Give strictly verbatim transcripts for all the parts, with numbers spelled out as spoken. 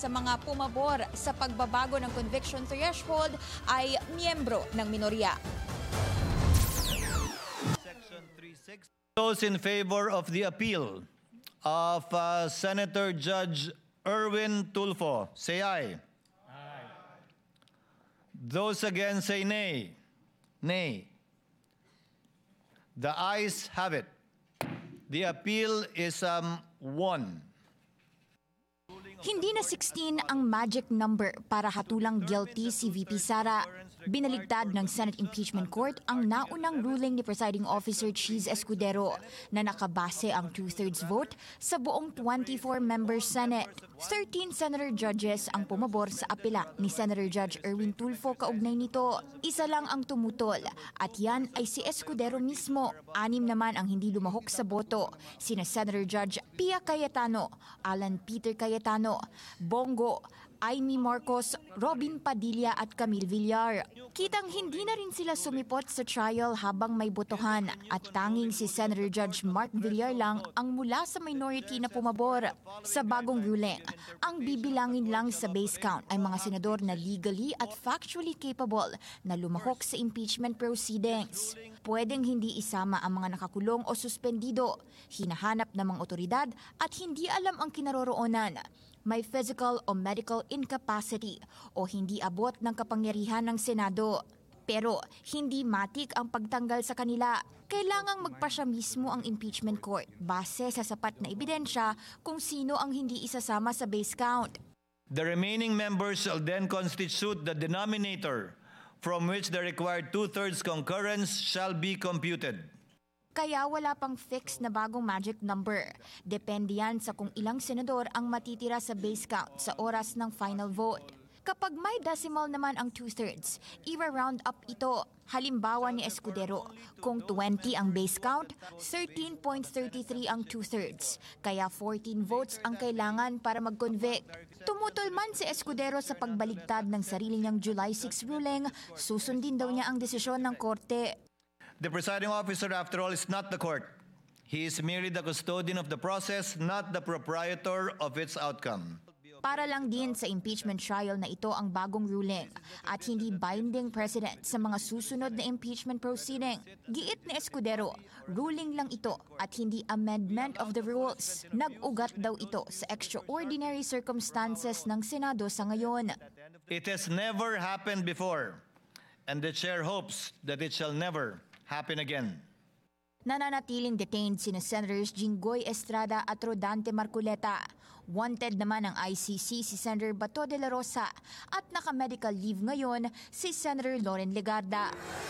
sa mga pumabor sa pagbabago ng conviction threshold ay miyembro ng minorya. Section three six. Those in favor of the appeal of uh, Senator Judge Erwin Tulfo, say aye. Aye. Those against say nay. Nay. The ayes have it. The appeal is um, won. Hindi na sixteen ang magic number para hatulang guilty si V P Sara. Binaligtad ng Senate Impeachment Court ang naunang ruling ni Presiding Officer Cheese Escudero na nakabase ang two-thirds vote sa buong twenty-four member Senate. thirteen Senator judges ang pumabor sa apela ni Senator Judge Erwin Tulfo kaugnay nito. Isa lang ang tumutol at yan ay si Escudero mismo. Anim naman ang hindi lumahok sa boto, sina Senator Judge Pia Cayetano, Alan Peter Cayetano, Bongo, Amy Marcos, Robin Padilla at Camille Villar. Kitang hindi na rin sila sumipot sa trial habang may botohan at tanging si Senator Judge Mark Villar lang ang mula sa minority na pumabor. Sa bagong ruling, ang bibilangin lang sa base count ay mga senador na legally at factually capable na lumahok sa impeachment proceedings. Pwedeng hindi isama ang mga nakakulong o suspendido, hinahanap ng mga otoridad at hindi alam ang kinaroroonan, may physical o medical incapacity o hindi abot ng kapangyarihan ng Senado. Pero hindi matik ang pagtanggal sa kanila. Kailangang magpasya mismo ang impeachment court base sa sapat na ebidensya kung sino ang hindi isasama sa base count. The remaining members shall then constitute the denominator from which the required two-thirds concurrence shall be computed. Kaya wala pang fixed na bagong magic number. Depende yan sa kung ilang senador ang matitira sa base count sa oras ng final vote. Kapag may decimal naman ang two-thirds, i-round up ito. Halimbawa ni Escudero, kung twenty ang base count, thirteen point three three ang two-thirds. Kaya fourteen votes ang kailangan para mag-convict. Tumutol man si Escudero sa pagbaligtad ng sarili niyang July sixth ruling, susundin daw niya ang desisyon ng korte. The presiding officer, after all, is not the court. He is merely the custodian of the process, not the proprietor of its outcome. Para lang din sa impeachment trial na ito ang bagong ruling at hindi binding precedent sa mga susunod na impeachment proceeding. Giit ni Escudero, ruling lang ito at hindi amendment of the rules. Nag-ugat daw ito sa extraordinary circumstances ng Senado sa ngayon. It has never happened before, and the chair hopes that it shall never happen again. Nananatiling detained sina Senators Jinggoy Estrada at Rodante Marcoleta. Wanted naman ng I C C si Senator Bato de la Rosa at naka-medical leave ngayon si Senator Loren Legarda.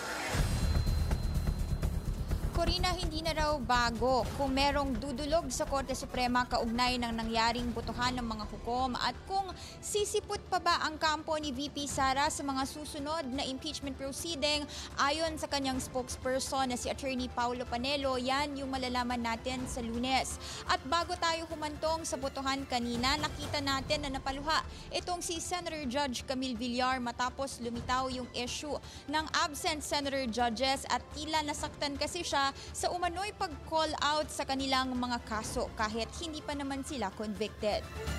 Corina, hindi na raw bago kung merong dudulog sa Korte Suprema kaugnay ng nangyaring botohan ng mga hukom at kung sisipot pa ba ang kampo ni V P Sara sa mga susunod na impeachment proceeding. Ayon sa kanyang spokesperson na si Attorney Paulo Panelo, yan yung malalaman natin sa Lunes. At bago tayo humantong sa botohan kanina, nakita natin na napaluha itong si Senator Judge Camille Villar matapos lumitaw yung issue ng absent Senator judges at tila nasaktan kasi siya sa umano'y pag-call out sa kanilang mga kaso kahit hindi pa naman sila convicted.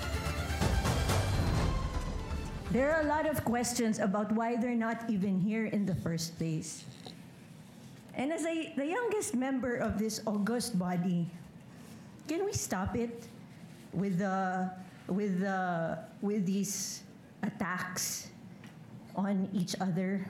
There are a lot of questions about why they're not even here in the first place. And as a, the youngest member of this august body, can we stop it with the with the with these attacks on each other?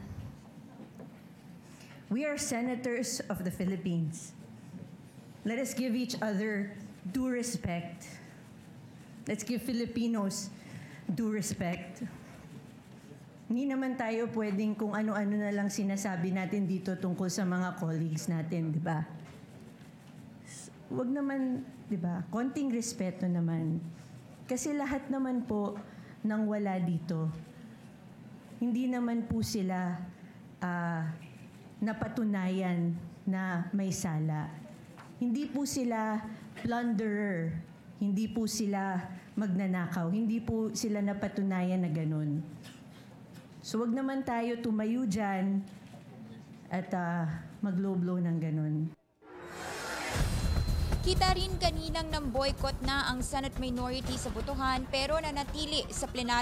We are senators of the Philippines. Let us give each other due respect. Let's give Filipinos due respect. Hindi naman tayo pwedeng kung ano-ano na lang sinasabi natin dito tungkol sa mga colleagues natin, di ba? Huwag naman, di ba? Konting respeto naman. Kasi lahat naman po nang wala dito, hindi naman po sila uh, napatunayan na may sala. Hindi po sila plunderer. Hindi po sila magnanakaw. Hindi po sila napatunayan na ganun. So wag naman tayo tumayo dyan at uh, mag-low blow ng ganun. Kita rin kaninang nang boycott na ang Senate minority sa botohan pero nanatili sa plenaryo